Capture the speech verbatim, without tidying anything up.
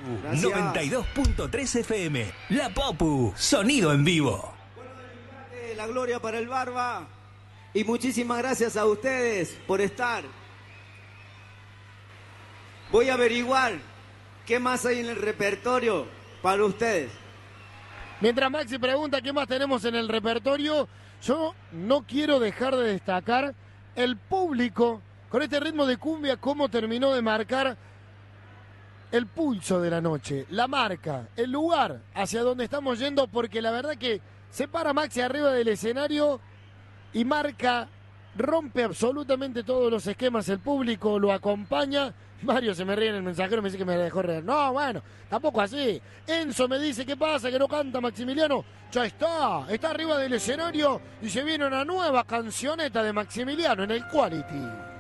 Gracias. noventa y dos punto tres F M. La Popu, sonido en vivo. Bueno, de mi parte, la gloria para el Barba. Y muchísimas gracias a ustedes por estar. Voy a averiguar qué más hay en el repertorio para ustedes. Mientras Maxi pregunta qué más tenemos en el repertorio, yo no quiero dejar de destacar el público con este ritmo de cumbia, cómo terminó de marcar el pulso de la noche, la marca, el lugar hacia donde estamos yendo, porque la verdad que se para Maxi arriba del escenario y marca, rompe absolutamente todos los esquemas, el público lo acompaña. Mario se me ríe en el mensajero, me dice que me dejó reír. No, bueno, tampoco así. Enzo me dice, ¿qué pasa? Que no canta Maximiliano. Ya está, está arriba del escenario y se viene una nueva cancioneta de Maximiliano en el Quality.